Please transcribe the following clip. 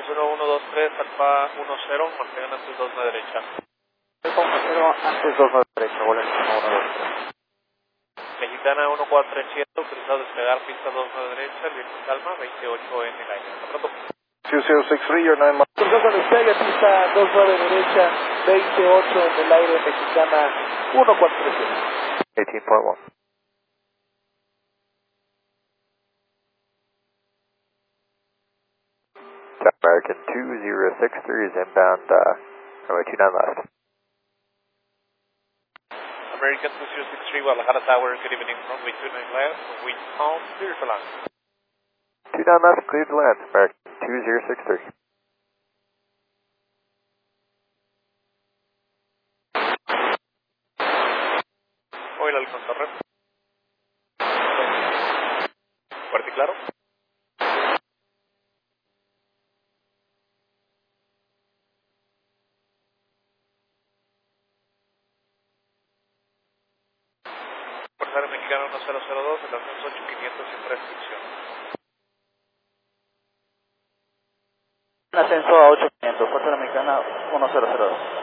1123, Alfa 10, mantengan antes 2 derecha. Alfa 10, antes 2 derecha, vuelen 123. Mexicana 1437, autorizado a despegar pista 2 derecha, el viento calma, 28 en el aire. Hasta pronto. 2063, your 9 miles. Autorizado a despegue, pista 29 derecha, 28 en el aire, Mexicana 1437. 18.1. American 2063 is inbound, runway 29 left. American 2063, Guadalajara Tower, good evening, runway 29 left, wind calm, clear to land. 29 left, clear to land, American 2063. Oil al contorre. Fuerte y claro. Fuerza Aérea Mexicana 1002, el ascenso 8500 sin restricción. Ascenso a 8500, Fuerza Aérea Mexicana 1002.